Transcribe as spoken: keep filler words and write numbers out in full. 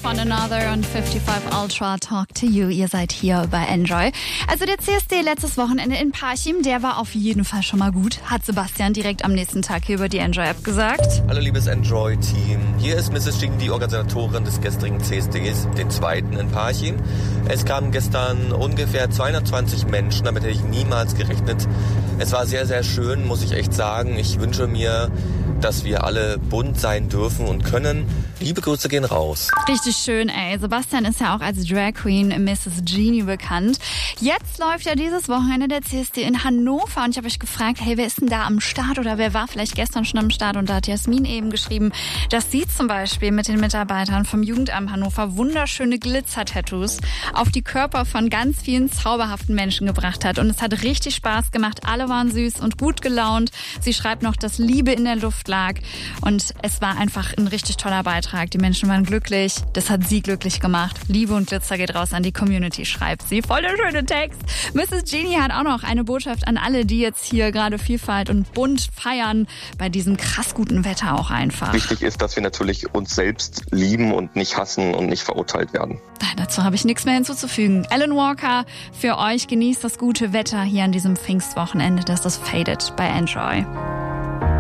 von Another und fünfundfünfzig Ultra Talk to You. Ihr seid hier bei Enjoy. Also der C S D letztes Wochenende in Parchim, der war auf jeden Fall schon mal gut, hat Sebastian direkt am nächsten Tag hier über die Enjoy-App gesagt. Hallo liebes Enjoy-Team. Hier ist Misses Jing, die Organisatorin des gestrigen C S Ds, den zweiten in Parchim. Es kamen gestern ungefähr zweihundertzwanzig Menschen, damit hätte ich niemals gerechnet. Es war sehr, sehr schön, muss ich echt sagen. Ich wünsche mir, dass wir alle bunt sein dürfen und können. Liebe Grüße gehen raus. Richtig schön, ey. Sebastian ist ja auch als Drag Queen Misses Genie bekannt. Jetzt läuft ja dieses Wochenende der C S D in Hannover und ich habe euch gefragt, hey, wer ist denn da am Start oder wer war vielleicht gestern schon am Start? Und da hat Jasmin eben geschrieben, dass sie zum Beispiel mit den Mitarbeitern vom Jugendamt Hannover wunderschöne Glitzer-Tattoos auf die Körper von ganz vielen zauberhaften Menschen gebracht hat. Und es hat richtig Spaß gemacht. Alle waren süß und gut gelaunt. Sie schreibt noch, dass Liebe in der Luft lag. Und es war einfach ein richtig toller Beitrag. Die Menschen waren glücklich. Das hat sie glücklich gemacht. Liebe und Glitzer geht raus an die Community, schreibt sie. Voll der schöne Text. Misses Genie hat auch noch eine Botschaft an alle, die jetzt hier gerade Vielfalt und bunt feiern. Bei diesem krass guten Wetter auch einfach. Wichtig ist, dass wir natürlich uns selbst lieben und nicht hassen und nicht verurteilt werden. Dazu habe ich nichts mehr hinzuzufügen. Alan Walker, für euch genießt das gute Wetter hier an diesem Pfingstwochenende. Das ist Faded bei Enjoy.